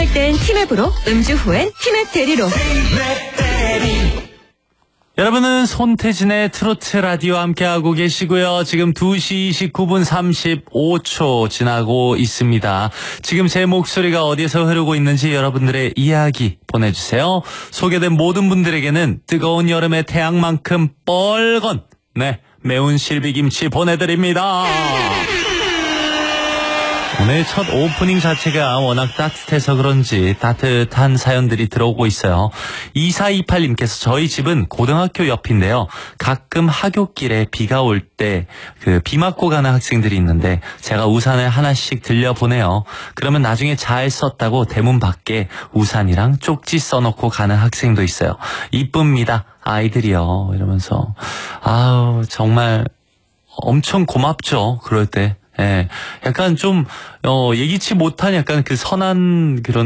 힘낼 땐 티맵으로, 음주 후엔 티맵 대리로. 여러분은 손태진의 트로트 라디오 함께하고 계시고요. 지금 2시 29분 35초 지나고 있습니다. 지금 제 목소리가 어디서 흐르고 있는지 여러분들의 이야기 보내주세요. 소개된 모든 분들에게는 뜨거운 여름의 태양만큼 뻘건 매운 실비김치 보내드립니다. 오늘 첫 오프닝 자체가 워낙 따뜻해서 그런지 따뜻한 사연들이 들어오고 있어요. 2428님께서 저희 집은 고등학교 옆인데요. 가끔 하굣길에 비가 올 때 비 맞고 가는 학생들이 있는데 제가 우산을 하나씩 들려보내요. 그러면 나중에 잘 썼다고 대문 밖에 우산이랑 쪽지 써놓고 가는 학생도 있어요. 이쁩니다. 아이들이요. 이러면서 아우 정말 엄청 고맙죠. 그럴 때. 예, 약간 좀, 예기치 못한 약간 그 선한 그런